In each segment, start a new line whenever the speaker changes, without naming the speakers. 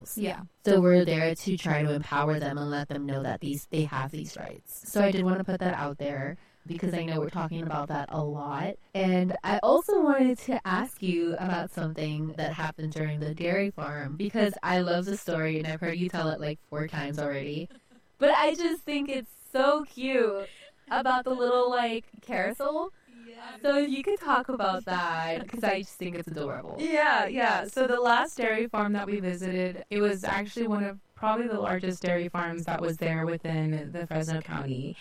Yeah.
So we're there to try to empower them and let them know that they have these rights. So I did want to put that out there because I know we're talking about that a lot. And I also wanted to ask you about something that happened during the dairy farm because I love the story and I've heard you tell it like 4 times already. But I just think it's so cute about the little like carousel. So if you could talk about that, because I just think it's adorable.
Yeah. So the last dairy farm that we visited, it was actually one of probably the largest dairy farms that was there within the Fresno County.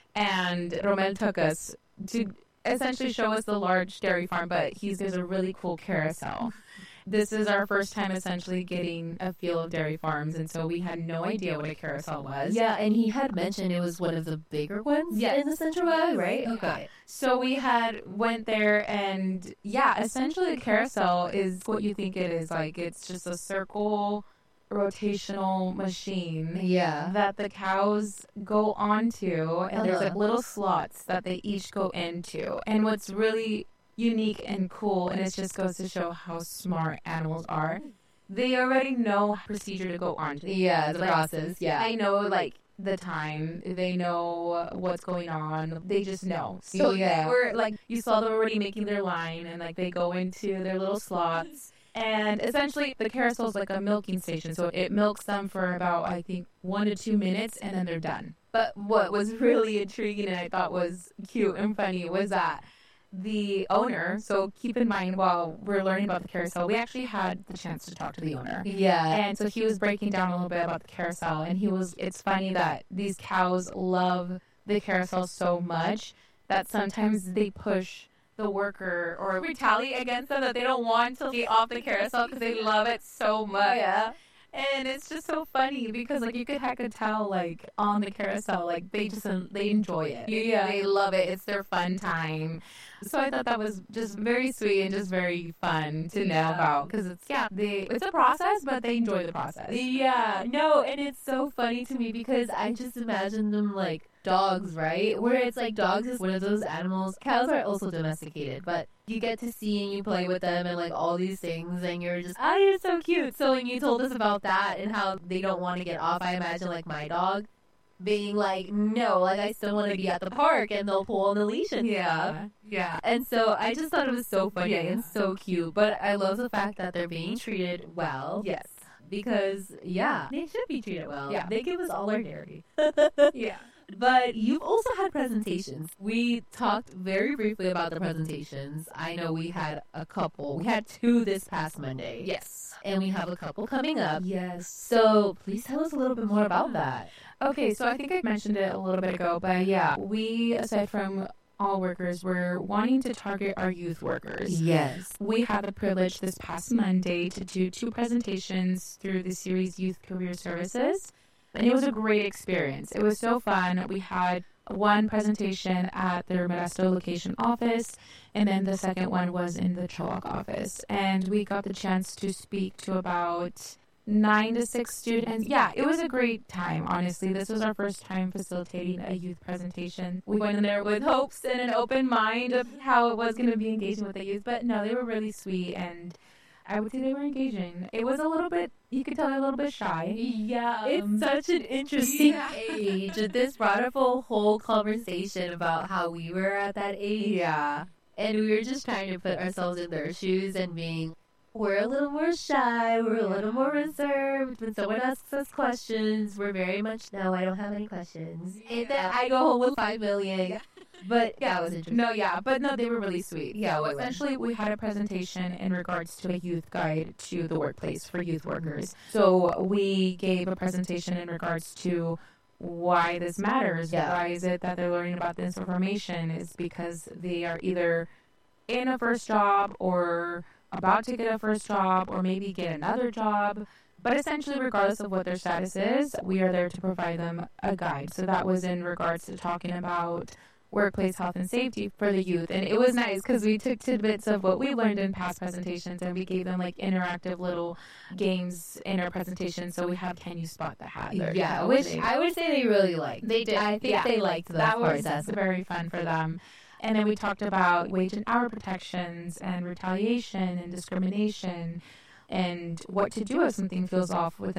And Romel took us to essentially show us the large dairy farm, but there's a really cool carousel. This is our first time essentially getting a feel of dairy farms, and so we had no idea what a carousel was.
Yeah, and he had mentioned it was one of the bigger ones in the Central Valley, right? Okay.
So we went there, and essentially a carousel is what you think it is. Like, it's just a circle rotational machine that the cows go onto, and there's like little slots that they each go into. And what's really unique and cool, and it just goes to show how smart animals are, they already know procedure to go onto.
The process.
I know, like, the time, they know what's going on, they just know. So we're like, you saw them already making their line, and like they go into their little slots. And essentially, the carousel is like a milking station. So it milks them for about, I think, 1 to 2 minutes, and then they're done. But what was really intriguing and I thought was cute and funny was that the owner, so keep in mind while we're learning about the carousel, we actually had the chance to talk to the owner. And so he was breaking down a little bit about the carousel. And it's funny that these cows love the carousel so much that sometimes they push the worker or retaliate against them, that they don't want to get off the carousel because they love it so much. And it's just so funny because, like, you could tell, like, on the carousel, like, they enjoy it. They love it. It's their fun time. So I thought that was just very sweet and just very fun to know about, because it's a process, but they enjoy the process.
No, and it's so funny to me because I just imagine them like dogs, right? Where it's like dogs is one of those animals. Cows are also domesticated, but you get to see and you play with them and like all these things, and you're just, you're so cute. So when you told us about that and how they don't want to get off, I imagine like my dog being like, no, like I still want to be at the park, and they'll pull on the leash and stuff. And so I just thought it was so funny and so cute. But I love the fact that they're being treated well. Because they should be treated well. They give us all our dairy. But you've also had presentations. We talked very briefly about the presentations. I know we had a couple. We had 2 this past Monday. And we have a couple coming up. So please tell us a little bit more about that.
Okay, so I think I mentioned it a little bit ago, but we, aside from all workers, we're wanting to target our youth workers. We had the privilege this past Monday to do 2 presentations through the series Youth Career Services. And it was a great experience. It was so fun. We had one presentation at their Modesto location office, and then the second one was in the Chilliwack office. And we got the chance to speak to about 9 to 6 students. It was a great time, honestly. This was our first time facilitating a youth presentation. We went in there with hopes and an open mind of how it was going to be engaging with the youth. But no, they were really sweet, and I would say they were engaging. It was a little bit, you could tell they're a little bit shy.
It's such an interesting age. This brought up a whole conversation about how we were at that age. And we were just trying to put ourselves in their shoes and being, we're a little more shy, we're a little more reserved. When someone asks us questions, we're very much, no, I don't have any questions. And then I go home with 5 million. But it was interesting.
But they were really sweet. Essentially, we had a presentation in regards to a youth guide to the workplace for youth workers. So we gave a presentation in regards to why this matters. Why is it that they're learning about this information? Is because they are either in a first job or about to get a first job or maybe get another job. But essentially, regardless of what their status is, we are there to provide them a guide. So that was in regards to talking about workplace health and safety for the youth. And it was nice because we took tidbits of what we learned in past presentations, and we gave them like interactive little games in our presentation. So we have Can You Spot the Hazard?
Which I would say they really liked.
They did.
I think they liked that part.
That's very fun for them. And then we talked about wage and hour protections and retaliation and discrimination. and what to do if something feels off with